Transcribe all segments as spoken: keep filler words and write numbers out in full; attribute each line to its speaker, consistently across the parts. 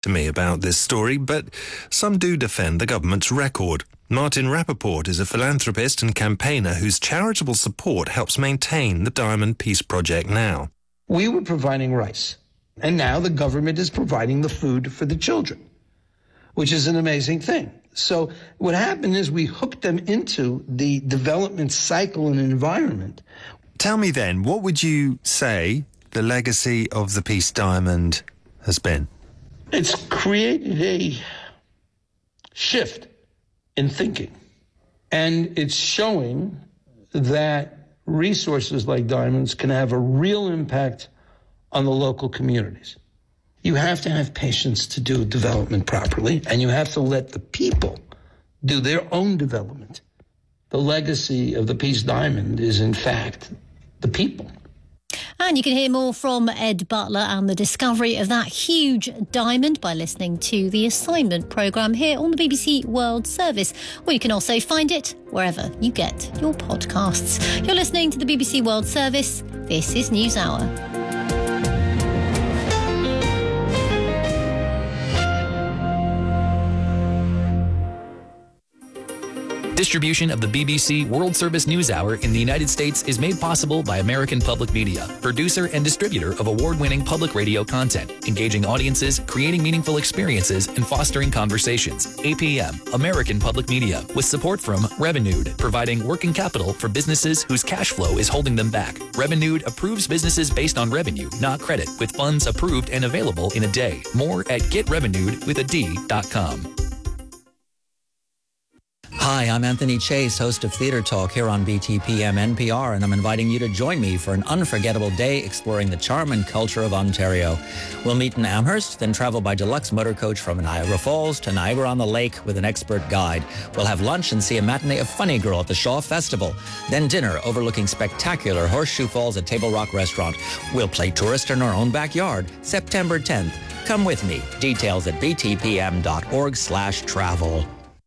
Speaker 1: to me about this story, but some do defend the government's record. Martin Rappaport is a philanthropist and campaigner whose charitable support helps maintain the Diamond Peace Project now.
Speaker 2: We were providing rice, and now the government is providing the food for the children, which is an amazing thing. So what happened is we hooked them into the development cycle and environment.
Speaker 1: Tell me then, what would you say the legacy of the Peace Diamond has been?
Speaker 2: It's created a shift in thinking. And it's showing that resources like diamonds can have a real impact on the local communities. You have to have patience to do development properly, and you have to let the people do their own development. The legacy of the Peace Diamond is, in fact, the people.
Speaker 3: And you can hear more from Ed Butler and the discovery of that huge diamond by listening to the assignment programme here on the B B C World Service. Or you can also find it wherever you get your podcasts. You're listening to the B B C World Service. This is NewsHour.
Speaker 4: Distribution of the B B C World Service NewsHour in the United States is made possible by American Public Media, producer and distributor of award-winning public radio content, engaging audiences, creating meaningful experiences, and fostering conversations. A P M, American Public Media, with support from Revenued, providing working capital for businesses whose cash flow is holding them back. Revenued approves businesses based on revenue, not credit, with funds approved and available in a day. More at get revenued with a D dot com.
Speaker 5: Hi, I'm Anthony Chase, host of Theatre Talk here on B T P M N P R, and I'm inviting you to join me for an unforgettable day exploring the charm and culture of Ontario. We'll meet in Amherst, then travel by deluxe motor coach from Niagara Falls to Niagara-on-the-Lake with an expert guide. We'll have lunch and see a matinee of Funny Girl at the Shaw Festival. Then dinner overlooking spectacular Horseshoe Falls at Table Rock Restaurant. We'll play tourist in our own backyard, September tenth. Come with me. Details at btpm.org slash travel.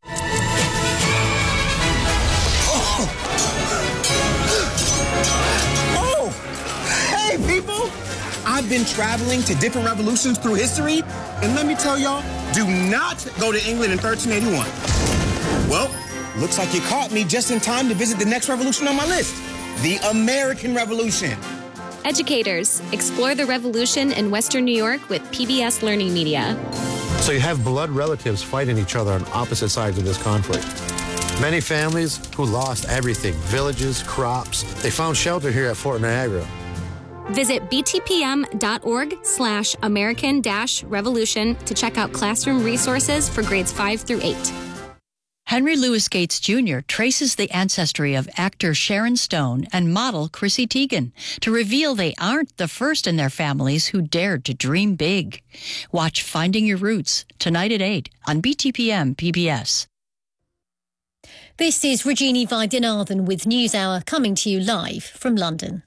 Speaker 6: People, I've been traveling to different revolutions through history, and let me tell y'all, do not go to England in thirteen eighty-one. Well, looks like you caught me just in time to visit the next revolution on my list, the American Revolution.
Speaker 7: Educators, explore the revolution in Western New York with P B S Learning Media.
Speaker 8: So you have blood relatives fighting each other on opposite sides of this conflict. Many families who lost everything, villages, crops, they found shelter here at Fort Niagara.
Speaker 7: Visit btpm.org slash American dash revolution to check out classroom resources for grades five through eight.
Speaker 9: Henry Louis Gates Junior traces the ancestry of actor Sharon Stone and model Chrissy Teigen to reveal they aren't the first in their families who dared to dream big. Watch Finding Your Roots tonight at eight on B T P M P B S.
Speaker 3: This is Regini Vaidyanathan with NewsHour coming to you live from London.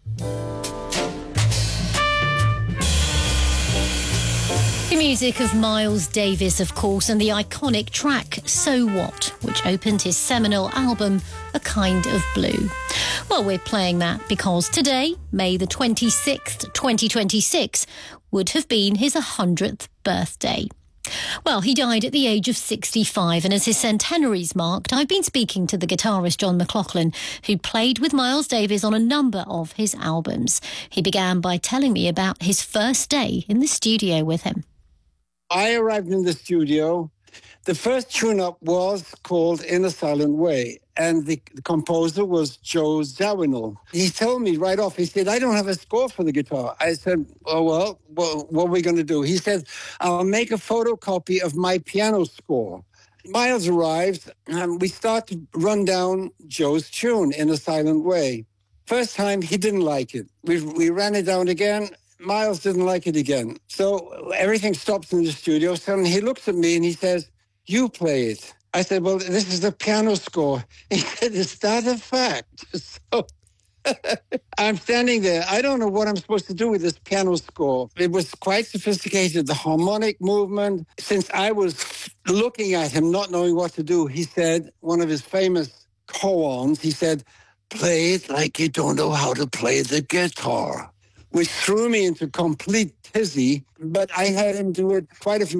Speaker 3: The music of Miles Davis, of course, and the iconic track So What, which opened his seminal album A Kind of Blue. Well, we're playing that because today, May the twenty-sixth, twenty twenty-six, would have been his one hundredth birthday. Well, he died at the age of sixty-five, and as his centenary's marked, I've been speaking to the guitarist John McLaughlin, who played with Miles Davis on a number of his albums. He began by telling me about his first day in the studio with him.
Speaker 10: I arrived in the studio. The first tune-up was called In a Silent Way, and the, the composer was Joe Zawinul. He told me right off, he said, I don't have a score for the guitar. I said, oh, well, well what are we going to do? He said, I'll make a photocopy of my piano score. Miles arrives, and we start to run down Joe's tune, In a Silent Way. First time, he didn't like it. We, we ran it down again. Miles didn't like it again. So everything stops in the studio. Suddenly he looks at me and he says, you play it. I said, well, this is the piano score. He said, is that a fact? So I'm standing there. I don't know what I'm supposed to do with this piano score. It was quite sophisticated, the harmonic movement. Since I was looking at him, not knowing what to do, he said, one of his famous koans, he said, play it like you don't know how to play the guitar, which threw me into complete tizzy, but I had him do it quite a few